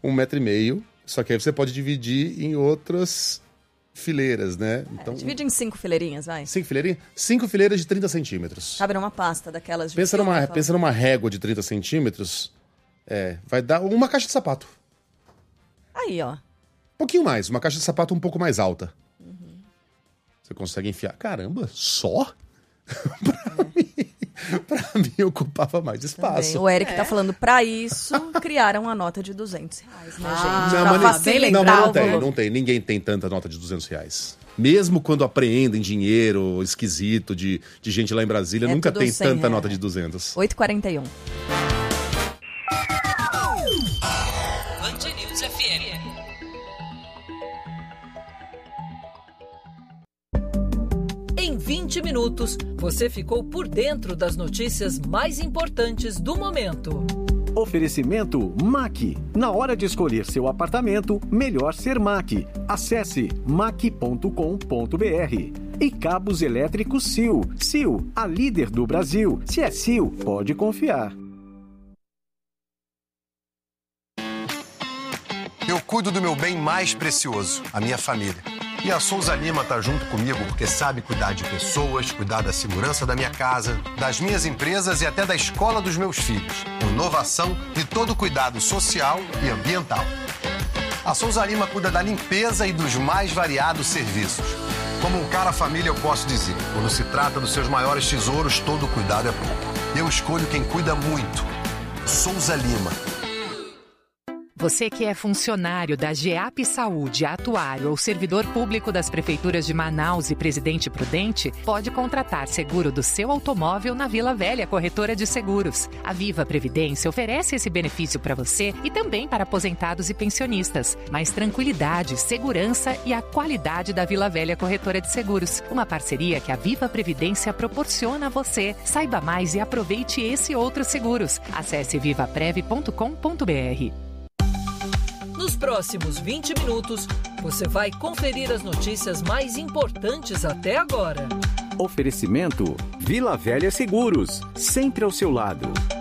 1,5 m, só que aí você pode dividir em outras fileiras, né? Então, divide em 5 fileirinhas, vai. 5 fileirinhas? 5 fileiras de 30 centímetros. Cabe numa pasta daquelas de Pensa numa régua de 30 centímetros, vai dar uma caixa de sapato. Aí, ó. Um pouquinho mais, uma caixa de sapato um pouco mais alta. Você consegue enfiar. Caramba, só? Pra mim ocupava mais espaço. Também. O Eric tá falando, pra isso, criaram a nota de R$200, né, gente? Não tem. Ninguém tem tanta nota de R$200. Mesmo quando apreendem dinheiro esquisito de gente lá em Brasília, nunca tem tanta nota de 200. 8,41. Band News FM. Em 20 minutos, você ficou por dentro das notícias mais importantes do momento. Oferecimento MAC. Na hora de escolher seu apartamento, melhor ser MAC. Acesse mac.com.br. E cabos elétricos Sil. Sil, a líder do Brasil. Se é Sil, pode confiar. Eu cuido do meu bem mais precioso, a minha família. E a Souza Lima tá junto comigo porque sabe cuidar de pessoas, cuidar da segurança da minha casa, das minhas empresas e até da escola dos meus filhos. Inovação e todo cuidado social e ambiental. A Souza Lima cuida da limpeza e dos mais variados serviços. Como um cara família, eu posso dizer, quando se trata dos seus maiores tesouros, todo cuidado é pouco. Eu escolho quem cuida muito. Souza Lima. Você que é funcionário da GEAP Saúde, atuário ou servidor público das prefeituras de Manaus e Presidente Prudente, pode contratar seguro do seu automóvel na Vila Velha Corretora de Seguros. A Viva Previdência oferece esse benefício para você e também para aposentados e pensionistas. Mais tranquilidade, segurança e a qualidade da Vila Velha Corretora de Seguros. Uma parceria que a Viva Previdência proporciona a você. Saiba mais e aproveite esse e outros seguros. Acesse vivaprev.com.br. Nos próximos 20 minutos, você vai conferir as notícias mais importantes até agora. Oferecimento Vila Velha Seguros, sempre ao seu lado.